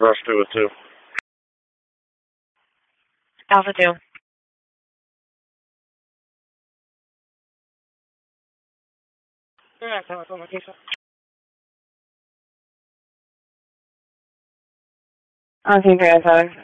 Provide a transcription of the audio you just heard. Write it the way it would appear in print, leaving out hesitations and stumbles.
Rush 202. Alpha 2. Telephone location. Okay, Grandson.